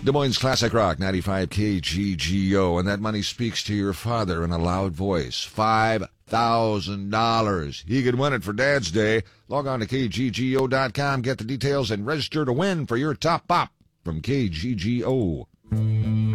Des Moines Classic Rock, 95 KGGO, and that money speaks to your father in a loud voice. $5,000. He could win it for Dad's Day. Log on to KGGO.com, get the details, and register to win for your top pop from KGGO.